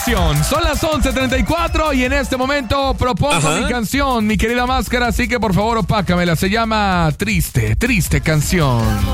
canción. Son las 11:34 y en este momento propongo mi canción, mi querida Máscara, así que por favor opácamela. Se llama Triste, Triste Canción.